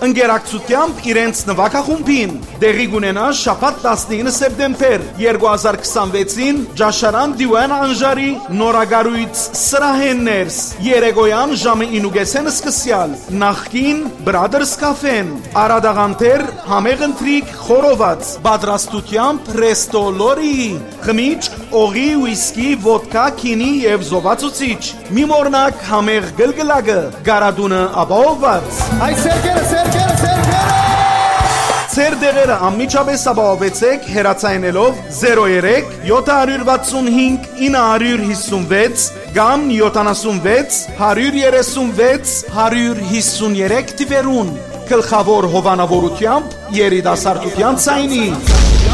ընկերակցությամբ իրենց նվագախումբին։ Դեղի կունենա շաբաթ 19 սեպտեմբեր 2026-ին Ջաշարան Դիվան Անժարի նորագարույց սրահեններս երեկոյան ժամը 9:30 սկսյալ նախկին Brothers Cafe-ն Արադաղանտեր համեղ ընթրիք խորոված պատրաստությամբ Resto Lori խմիչք օղի ուիսկի ոդկա քինի եւ զովացուցիչ մի մորնակ համեղ գլգլակը գարադունը ապահովված Ay serkere Ձեր դեղերը անմիջապես ապահովեցեք հեռացայինելով 03 765 956 կամ 76 136 153 թվերուն գլխավոր հովանավորությամբ երիտասարդության ցայնի